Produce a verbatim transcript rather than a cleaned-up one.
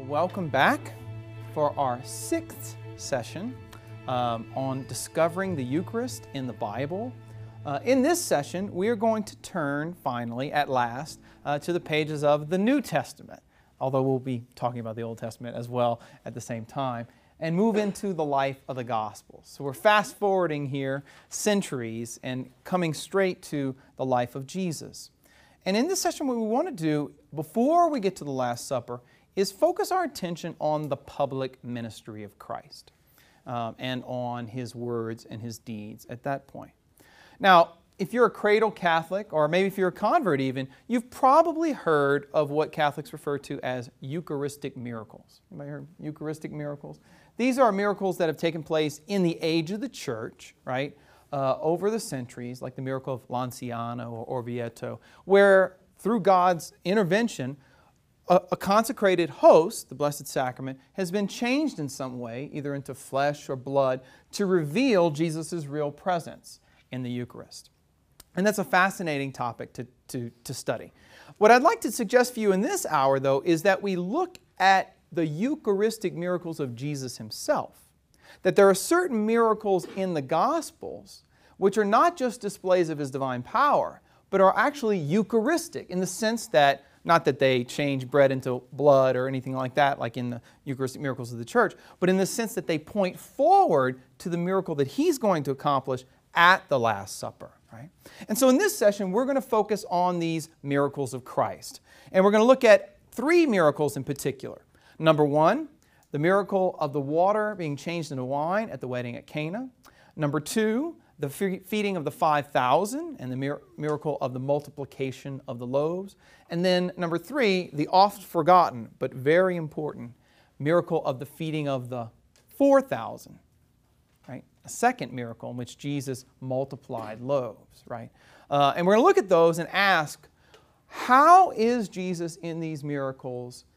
Welcome back for our sixth session um, on discovering the Eucharist in the Bible. Uh, in this session, we are going to turn finally, at last, uh, to the pages of the New Testament, although we'll be talking about the Old Testament as well at the same time, and move into the life of the Gospels. So we're fast forwarding here centuries and coming straight to the life of Jesus. And in this session, what we want to do, before we get to the Last Supper, is focus our attention on the public ministry of Christ um, and on His words and His deeds at that point. Now, if you're a cradle Catholic, or maybe if you're a convert even, you've probably heard of what Catholics refer to as Eucharistic miracles. Anybody heard of Eucharistic miracles? These are miracles that have taken place in the age of the Church, right, uh, over the centuries, like the miracle of Lanciano or Orvieto, where through God's intervention, a, a consecrated host, the Blessed Sacrament, has been changed in some way, either into flesh or blood, to reveal Jesus' real presence in the Eucharist. And that's a fascinating topic to, to, to study. What I'd like to suggest for you in this hour, though, is that we look at the Eucharistic miracles of Jesus Himself. That there are certain miracles in the Gospels which are not just displays of His divine power, but are actually Eucharistic in the sense that, not that they change bread into blood or anything like that, like in the Eucharistic miracles of the Church, but in the sense that they point forward to the miracle that He's going to accomplish at the Last Supper. Right? And so in this session, we're going to focus on these miracles of Christ. And we're going to look at three miracles in particular. Number one, the miracle of the water being changed into wine at the wedding at Cana. Number two, the feeding of the five thousand and the mir miracle of the multiplication of the loaves. And then number three, the oft forgotten but very important miracle of the feeding of the four thousand. Right? A second miracle in which Jesus multiplied loaves. Right? Uh, and we're going to look at those and ask, how is Jesus in these miracles